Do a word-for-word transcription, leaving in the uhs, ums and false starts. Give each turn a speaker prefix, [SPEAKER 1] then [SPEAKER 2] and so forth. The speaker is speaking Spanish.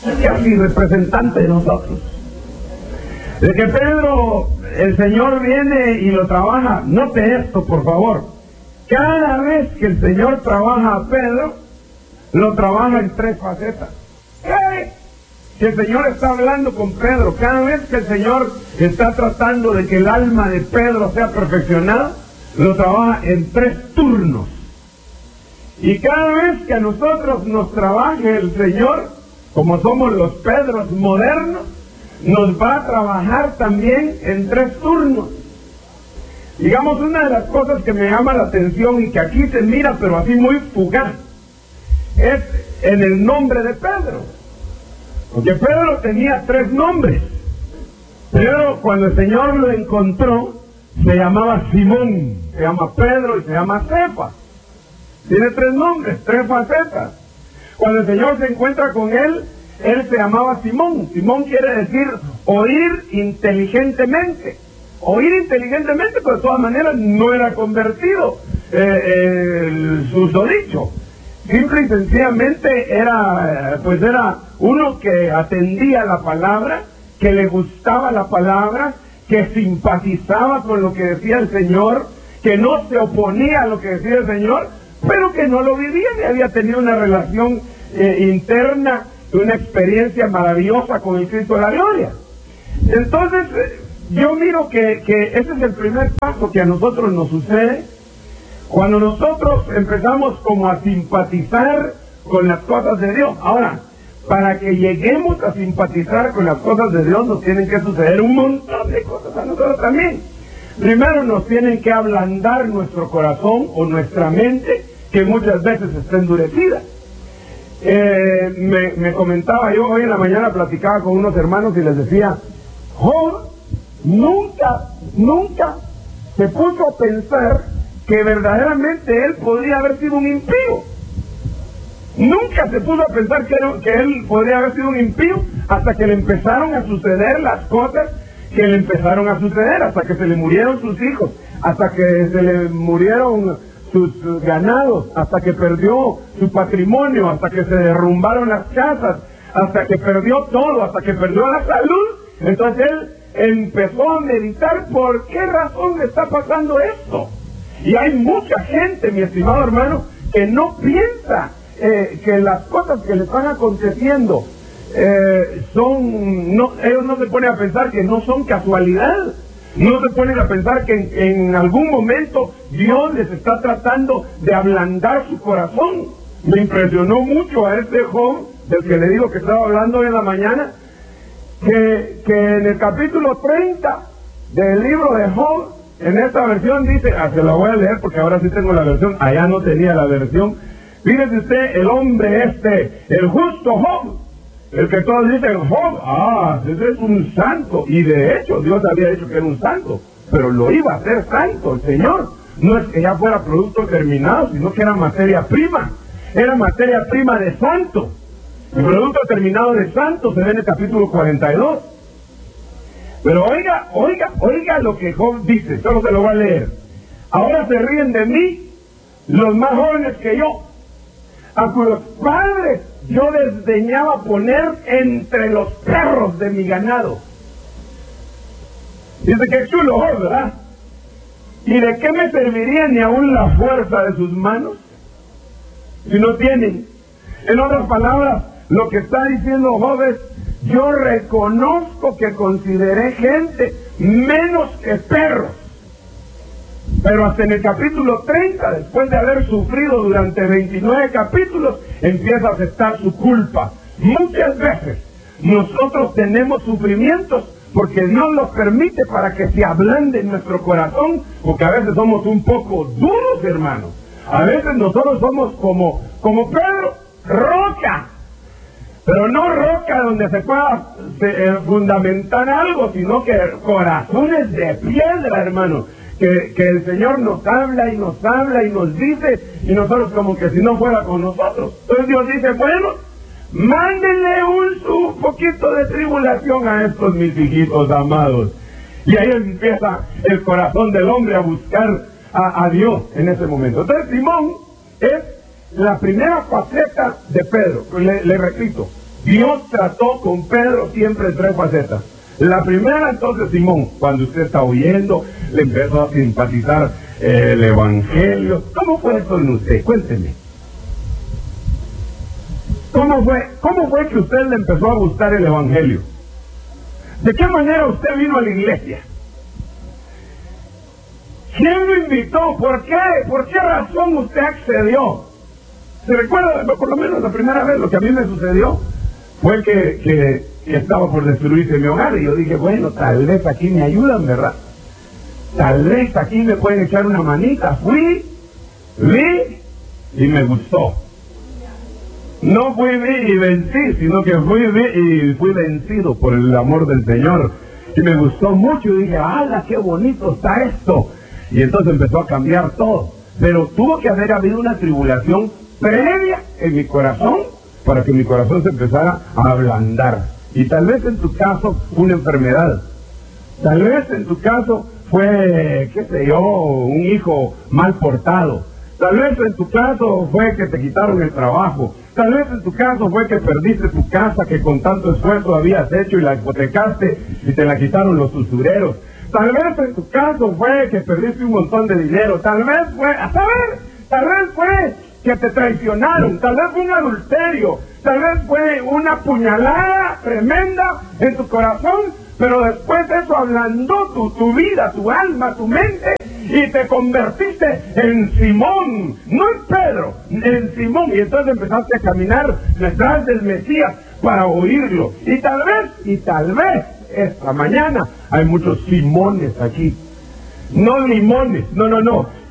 [SPEAKER 1] casi representante de nosotros. De que Pedro, el Señor viene y lo trabaja. Note esto, por favor. Cada vez que el Señor trabaja a Pedro, lo trabaja en tres facetas. Cada vez que el Señor está hablando con Pedro, cada vez que el Señor está tratando de que el alma de Pedro sea perfeccionada, lo trabaja en tres turnos. Y cada vez que a nosotros nos trabaje el Señor, como somos los Pedros modernos, nos va a trabajar también en tres turnos. Digamos, una de las cosas que me llama la atención y que aquí se mira, pero así muy fugaz, es en el nombre de Pedro. Porque Pedro tenía tres nombres. Pedro, cuando el Señor lo encontró, se llamaba Simón, se llama Pedro y se llama Cefas. Tiene tres nombres, tres facetas. Cuando el Señor se encuentra con él, él se llamaba Simón. Simón quiere decir oír inteligentemente. Oír inteligentemente, pero de todas maneras no era convertido, eh, eh, el susodicho. Simple y sencillamente era, pues era uno que atendía la palabra, que le gustaba la palabra, que simpatizaba con lo que decía el Señor, que no se oponía a lo que decía el Señor, pero que no lo vivía, y había tenido una relación eh, interna, una experiencia maravillosa con el Cristo de la Gloria. Entonces, eh, yo miro que, que ese es el primer paso que a nosotros nos sucede, cuando nosotros empezamos como a simpatizar con las cosas de Dios. Ahora, para que lleguemos a simpatizar con las cosas de Dios, nos tienen que suceder un montón de cosas a nosotros también. Primero, nos tienen que ablandar nuestro corazón o nuestra mente, que muchas veces está endurecida. Eh, me, me comentaba yo hoy en la mañana, platicaba con unos hermanos y les decía, Job nunca, nunca se puso a pensar que verdaderamente él podría haber sido un impío. Nunca se puso a pensar que, era, que él podría haber sido un impío hasta que le empezaron a suceder las cosas que le empezaron a suceder, hasta que se le murieron sus hijos, hasta que se le murieron sus ganados, hasta que perdió su patrimonio, hasta que se derrumbaron las casas, hasta que perdió todo, hasta que perdió la salud. Entonces él empezó a meditar por qué razón le está pasando esto. Y hay mucha gente, mi estimado hermano, que no piensa eh, que las cosas que le están aconteciendo eh, son, no, ellos no se ponen a pensar que no son casualidad. No se ponen a pensar que en, en algún momento Dios les está tratando de ablandar su corazón. Me impresionó mucho a este Job, del que le digo que estaba hablando hoy en la mañana, que, que en el capítulo treinta del libro de Job, en esta versión dice, ah, se la voy a leer porque ahora sí tengo la versión, allá no tenía la versión. Fíjese usted, el hombre este, el justo Job, el que todos dicen, Job, ah, ese es un santo, y de hecho Dios había dicho que era un santo, pero lo iba a hacer santo el Señor. No es que ya fuera producto terminado, sino que era materia prima, era materia prima de santo. El producto terminado de santo se ve en el capítulo cuarenta y dos. Pero oiga, oiga, oiga lo que Job dice, solo se lo voy a leer. Ahora se ríen de mí los más jóvenes que yo, a cuyos padres yo desdeñaba poner entre los perros de mi ganado. Dice que chulo, ¿verdad? ¿Y de qué me serviría ni aún la fuerza de sus manos si no tienen? En otras palabras, lo que está diciendo Job es, yo reconozco que consideré gente menos que perros. Pero hasta en el capítulo treinta, después de haber sufrido durante veintinueve capítulos, empieza a aceptar su culpa. Muchas veces nosotros tenemos sufrimientos porque Dios los permite para que se ablande en nuestro corazón, porque a veces somos un poco duros, hermanos. A veces nosotros somos como, como Pedro, roca. Pero no roca donde se pueda se, eh, fundamentar algo, sino que corazones de piedra, hermano. Que, que el Señor nos habla y nos habla y nos dice, y nosotros como que si no fuera con nosotros. Entonces Dios dice, bueno, mándenle un, un poquito de tribulación a estos mis hijitos amados. Y ahí empieza el corazón del hombre a buscar a, a Dios en ese momento. Entonces Simón es la primera faceta de Pedro. Le, le repito, Dios trató con Pedro siempre en tres facetas. La primera, entonces, Simón, cuando usted está oyendo, le empezó a simpatizar eh, el Evangelio. ¿Cómo fue eso en usted? Cuénteme. ¿Cómo fue, ¿Cómo fue que usted le empezó a gustar el Evangelio? ¿De qué manera usted vino a la iglesia? ¿Quién lo invitó? ¿Por qué? ¿Por qué razón usted accedió? ¿Se recuerda, por lo menos la primera vez, lo que a mí me sucedió? Fue que, que, que estaba por destruirse mi hogar y yo dije, bueno, tal vez aquí me ayudan, ¿verdad? Tal vez aquí me pueden echar una manita. Fui, vi y me gustó. No fui, vi y vencí, sino que fui, vi y fui vencido por el amor del Señor. Y me gustó mucho y dije, ¡hala, qué bonito está esto! Y entonces empezó a cambiar todo. Pero tuvo que haber habido una tribulación previa en mi corazón para que mi corazón se empezara a ablandar. Y tal vez en tu caso fue una enfermedad. Tal vez en tu caso fue, qué sé yo, un hijo mal portado. Tal vez en tu caso fue que te quitaron el trabajo. Tal vez en tu caso fue que perdiste tu casa que con tanto esfuerzo habías hecho y la hipotecaste y te la quitaron los usureros. Tal vez en tu caso fue que perdiste un montón de dinero. Tal vez fue, a saber, tal vez fue que te traicionaron. Tal vez fue un adulterio. Tal vez fue una puñalada tremenda en tu corazón. Pero después eso ablandó tu, tu vida, tu alma, tu mente, y te convertiste en Simón, no en Pedro, en Simón. Y entonces empezaste a caminar detrás del Mesías para oírlo. Y tal vez, y tal vez, esta mañana hay muchos Simones aquí. No limones, no, no, no.